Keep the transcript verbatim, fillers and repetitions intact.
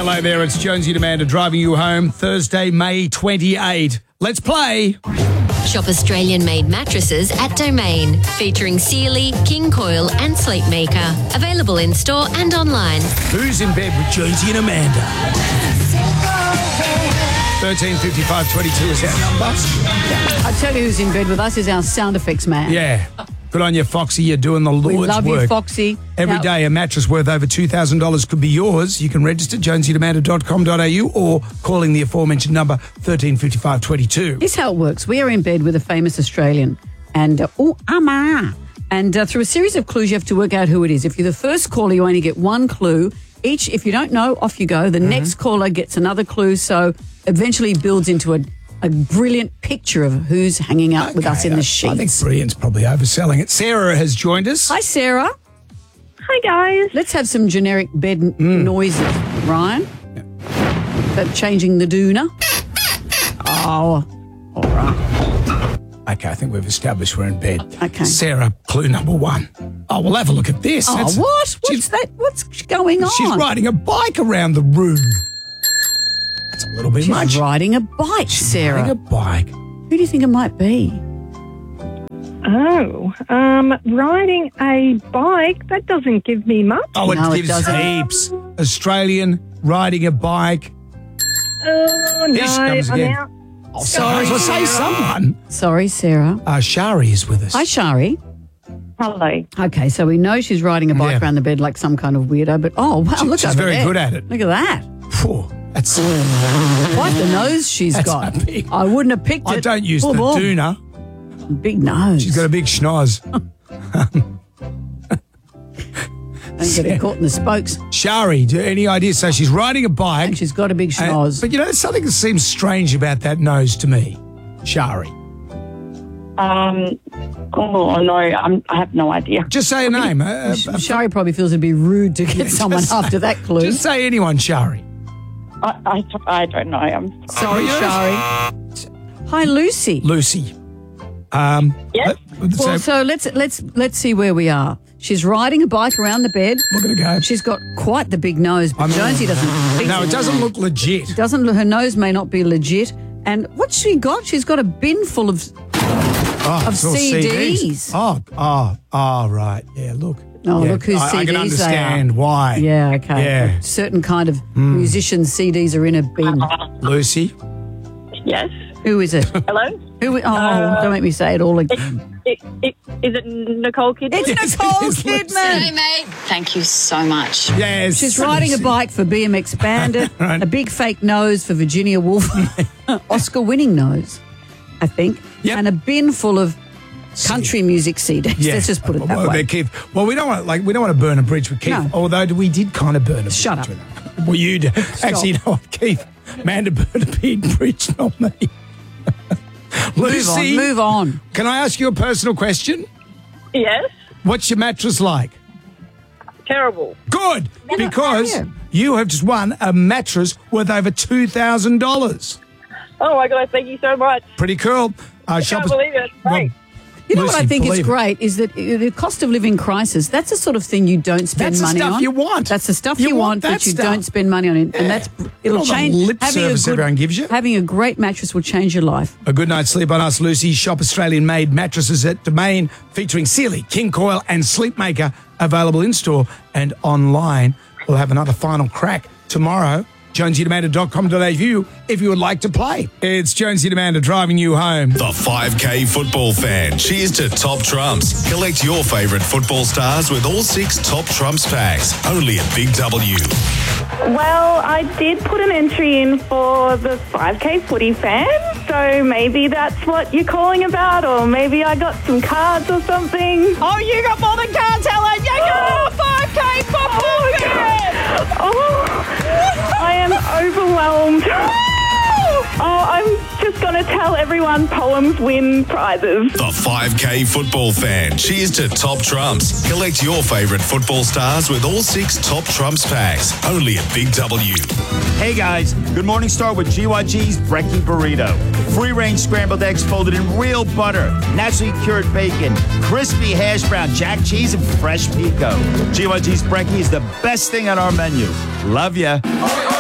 Hello there, it's Jonesy and Amanda driving you home Thursday, May twenty-eighth. Let's play. Shop Australian-made mattresses at Domain, featuring Sealy, King Coil and Sleepmaker. Available in-store and online. Who's in bed with Jonesy and Amanda? thirteen fifty-five twenty-two is our number. I tell you who's in bed with us is our sound effects man. Yeah. Good on you, Foxy. You're doing the Lord's work. We love you, Foxy. Every Now- day a mattress worth over two thousand dollars could be yours. You can register jonesy and amanda dot com dot a u or calling the aforementioned number thirteen fifty-five twenty-two. Here's how it works. We are in bed with a famous Australian. And, uh, oh, ama. And uh, through a series of clues, you have to work out who it is. If you're the first caller, you only get one clue. Each, if you don't know, off you go. The mm-hmm. next caller gets another clue. So eventually builds into a, a brilliant picture of who's hanging out okay, with us in the sheets. I think brilliant's probably overselling it. Sarah has joined us. Hi, Sarah. Hi, guys. Let's have some generic bed mm. noises. Ryan? Yeah. That changing the doona? Oh, all right. Okay, I think we've established we're in bed. Okay. Sarah, clue number one. Oh, we'll have a look at this. Oh, That's, what? What's that? What's going on? She's riding a bike around the room. That's a little bit She's much. She's riding a bike, She's Sarah. riding a bike. Who do you think it might be? Oh, um, riding a bike, that doesn't give me much. Oh, it No, it gives doesn't. heaps. Australian riding a bike. Oh, no, Here she comes I'm again. out. Oh, sorry, so say someone. Sorry, Sarah. Uh, Shari is with us. Hi, Shari. Hello. Okay, so we know she's riding a bike Yeah. around the bed like some kind of weirdo, but oh, wow, She- look she's over very there. good at it. Look at that. Phew, that's. Quite the nose she's That's got. a big- I wouldn't have picked it. I don't use Oh, the oh, doona. Big nose. She's got a big schnoz. Don't get it caught in the spokes. Shari, do any idea? So she's riding a bike. And she's got a big and- schnoz. but you know, there's something that seems strange about that nose to me. Shari. Um, oh, no, I'm, I have no idea. Just say a name. Uh, uh, Shari probably feels it'd be rude to get someone just- after that clue. Just say anyone, Shari. I, I, I don't know. I'm Sorry, Shari. Hi, Lucy. Lucy. Um, Yes. let- so, Well, so let's let's let's see where we are. She's riding a bike around the bed. look at her go. She's got quite the big nose, but I'm- Jonesy doesn't. think No, it doesn't look legit. Doesn't look- her nose may not be legit. And what's she got? She's got a bin full of. Oh, Of it's all C Ds. Oh, oh, oh, right. Yeah, look. Oh, Yeah, look whose I, C Ds I can they are. understand why. Yeah, okay. Yeah. Hmm. Certain kind of musicians' C Ds are in a bin. Lucy. yes. Who is it? Hello. Who? Oh, Uh, don't make me say it all again. It, it, is it Nicole Kidman? It's Yes, Nicole it is, Lucy. Kidman. mate. Thank you so much. Yes. She's riding a Lucy. bike for B M X Bandit, Right. a big fake nose for Virginia Woolf, Oscar-winning nose, I think, Yep. and a bin full of country music C Ds. Yeah. Let's just put it that well, way. they're Keith. Well, we don't want like we don't want to burn a bridge with Keith. No. Although we did kind of burn a Shut bridge up. with him. Well, you did. Actually, you know what, Keith? Amanda burned a big bridge, not me. Move Lucy, on. Move on. can I ask you a personal question? Yes. What's your mattress like? Terrible. Good, because yeah. you have just won a mattress worth over two thousand dollars. Oh, my God. Thank you so much. Pretty cool. Uh, I shop can't us- believe it. Well, Great. You know what I Lucy, think is believe it. great is that uh, the cost of living crisis, that's the sort of thing you don't spend That's the money stuff on. you want. That's the stuff You you, want want, that but you stuff. don't spend money on it. Yeah. And that's it'll All the change. lip having a service good, everyone gives you. Having a great mattress will change your life. A good night's sleep on us, Lucy. Shop Australian-made mattresses at Domain, featuring Sealy, King Coil and Sleepmaker, available in-store and online. We'll have another final crack tomorrow. jonesy and amanda dot com dot a u if you would like to play. It's Jonesy and Amanda driving you home. The five K football fan. Cheers to Top Trumps. Collect your favourite football stars with all six Top Trumps packs. Only at Big W. Well, I did put an entry in for the five K footy fan, so maybe that's what you're calling about, or maybe I got some cards or something. Oh, you got more than cards, Helen. You got a five K football fan. Oh, I am overwhelmed. Oh, I'm just going to tell everyone poems win prizes. The five K football fan. Cheers to Top Trumps. Collect your favourite football stars with all six Top Trumps packs. Only at Big W. Hey guys, good morning. Start with G Y G's Brekkie Burrito. Free-range scrambled eggs folded in real butter, naturally cured bacon, crispy hash brown, jack cheese, and fresh pico. G Y G's Brekkie is the best thing on our menu. Love ya.